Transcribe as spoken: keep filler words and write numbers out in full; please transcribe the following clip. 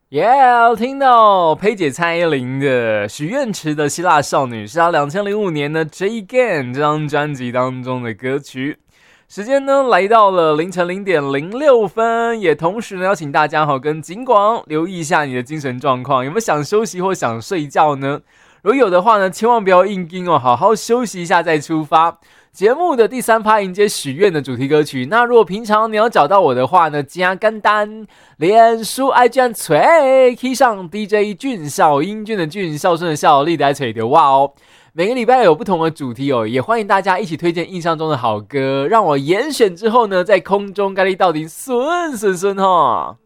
耶、yeah, 听到佩姐蔡依林的《许愿池的希腊少女》是她二零零五年的《J Again》这张专辑当中的歌曲。时间呢来到了凌晨零点零六分，也同时呢邀请大家好跟警广留意一下你的精神状况，有没有想休息或想睡觉呢？如果有的话呢，千万不要硬盯哦，好好休息一下再出发。节目的第三趴迎接许愿的主题歌曲。那如果平常你要找到我的话呢，加简单，脸书 I G 吹 key 上 D J 俊孝，英俊的俊，孝顺的孝，立得吹的哇哦。每个礼拜有不同的主题哦，也欢迎大家一起推荐印象中的好歌，让我严选之后呢，在空中咖喱到底顺顺顺哈。